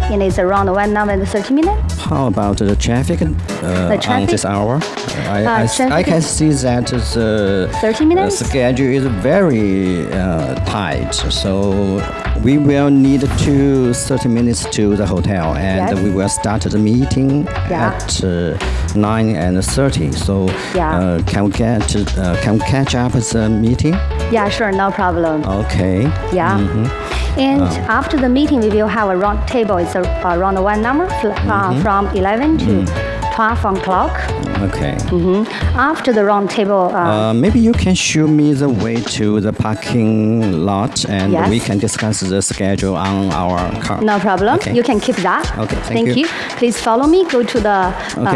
and it's around 1 hour and 30 minutes. How about the traffic, on this hour? I can see that the 30 minutes? schedule is very tight, so we will need 30 minutes to the hotel, and yes. we will start the meeting at 9:30. So can we catch up the meeting? Yeah, sure, no problem. Okay. Yeah. And after the meeting, we will have a round table. It's around 1 hour from 11 to 12 o'clock. Okay. After the round table, maybe you can show me the way to the parking lot, and yes. we can discuss the schedule on our car. No problem. Okay. You can keep that. Okay, thank you. Please follow me. Go to the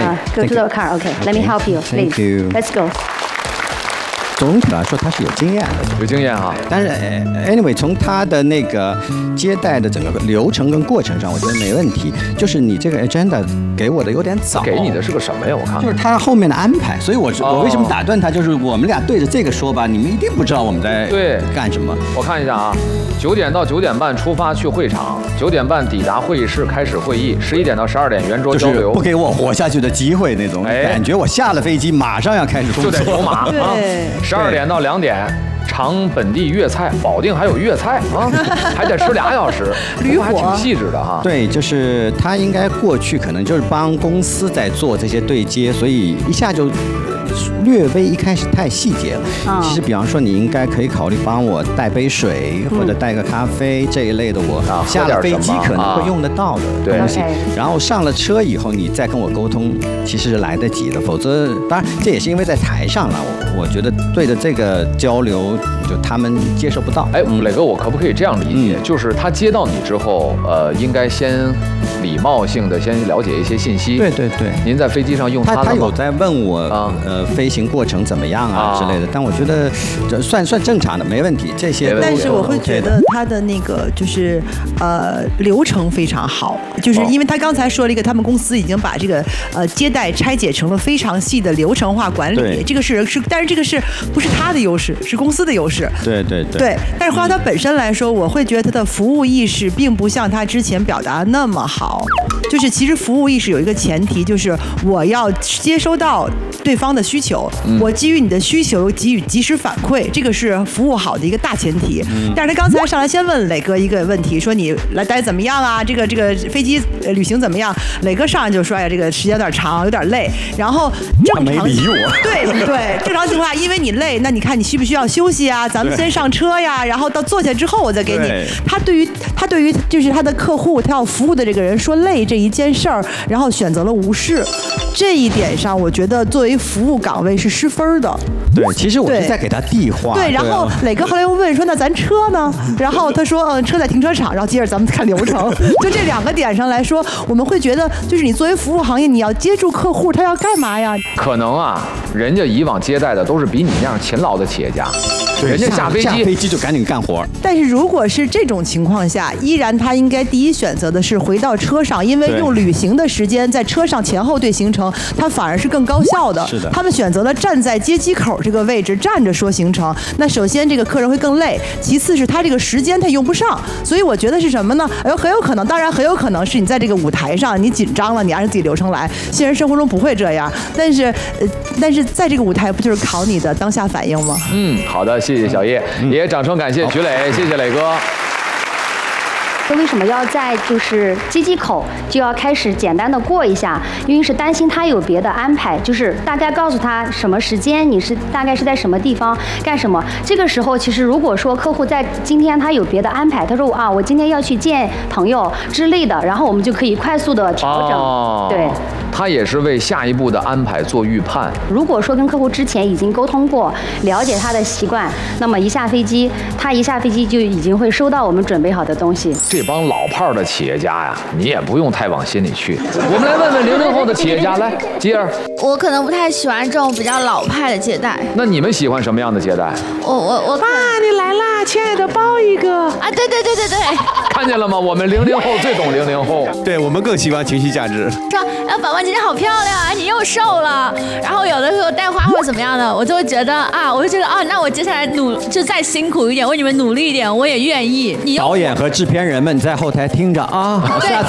the car. Okay. Let me help you. Please. Thank you. Let's go. 总体来说，他是有经验的， 有经验哈。 但是 anyway， 从他的那个接待的整个流程跟过程上，我觉得没问题。就是你这个 agenda 给我的有点早。 给你的是个什么呀？我看就是他后面的安排，所以我为什么打断他？就是我们俩对着这个说吧，你们一定不知道我们在干什么。 我看一下啊，9点到9点半出发去会场，9点半抵达会议室开始会议，11点到12点圆桌交流。 就是不给我活下去的机会那种感觉，我下了飞机马上要开始工作， 就得走马。 对。 12点到2点，尝本地粤菜，保定还有粤菜啊，还得吃2小时， 驴火还挺细致的哈。 对，就是他应该过去可能就是帮公司在做这些对接，所以一下就略微一开始太细节了。其实比方说你应该可以考虑帮我带杯水或者带个咖啡这一类的，我下了飞机可能会用得到的东西。然后上了车以后你再跟我沟通，其实是来得及的。否则当然这也是因为在台上了，我觉得对着这个交流就他们接受不到。 哎，磊哥，我可不可以这样理解？就是他接到你之后，应该先礼貌性的先了解一些信息。 对对对。 您在飞机上用他有在问我飞行过程怎么样啊之类的，但我觉得这算正常的，没问题。这些但是我会觉得他的那个就是流程非常好，就是因为他刚才说了一个，他们公司已经把这个接待拆解成了非常细的流程化管理，这个是，但是这个是不是他的优势，是公司的优势。 对对对。 对，但是花他本身来说，我会觉得他的服务意识并不像他之前表达那么好。就是其实服务意识有一个前提，就是我要接收到对方的需求，我基于你的需求给予及时反馈，这个是服务好的一个大前提。但是他刚才上来先问磊哥一个问题，说你来待怎么样啊？这个飞机旅行怎么样？磊哥上来就说，哎呀，这个时间有点长，有点累。然后正常没理我。 对对，正常情况下，因为你累，那你看你需不需要休息啊？咱们先上车呀，然后到坐下之后我再给你。他对于就是他的客户，他要服务的这个人说累这一件事儿，然后选择了无视，这一点上我觉得作为服务岗位是失分的。 对，其实我是在给他递话。 对，然后磊哥后来又问说，那咱车呢？然后他说，车在停车场，然后接着咱们看流程。就这2个点上来说，我们会觉得，就是你作为服务行业，你要接住客户，他要干嘛呀？ 可能啊，人家以往接待的都是比你那样勤劳的企业家，人家下飞机就赶紧干活。 但是如果是这种情况下，依然他应该第一选择的是回到车上，因为用旅行的时间在车上前后对行程，它反而是更高效的。 是的。 他们选择了站在接机口这个位置站着说行程，那首先这个客人会更累，其次是他这个时间他用不上，所以我觉得是什么呢？很有可能，当然很有可能是你在这个舞台上你紧张了，你按照自己流程来，现实生活中不会这样，但是在这个舞台不就是考你的当下反应吗？ 好的，谢谢小叶，也掌声感谢徐磊，谢谢磊哥。 为什么要在就是接机口就要开始简单的过一下？因为是担心他有别的安排，就是大概告诉他什么时间，你是大概是在什么地方干什么。这个时候其实如果说客户在今天他有别的安排，他说啊我今天要去见朋友之类的，然后我们就可以快速的调整。对。 他也是为下一步的安排做预判。 如果说跟客户之前已经沟通过，了解他的习惯，那么他一下飞机就已经会收到我们准备好的东西。 这帮老炮的企业家呀，你也不用太往心里去。我们来问问00后的企业家，来，吉尔。 我可能不太喜欢这种比较老派的接待。 那你们喜欢什么样的接待？ 我爸，你来啦，亲爱的，抱一个啊！对。 看见了吗？我们00后最懂00后。 对，我们更喜欢情绪价值。 说，宝宝今天好漂亮啊，你又瘦了。然后有的时候带花或者怎么样的，我就会觉得啊，那我接下来就再辛苦一点，为你们努力一点，我也愿意。 导演和制片人们在后台听着啊，下次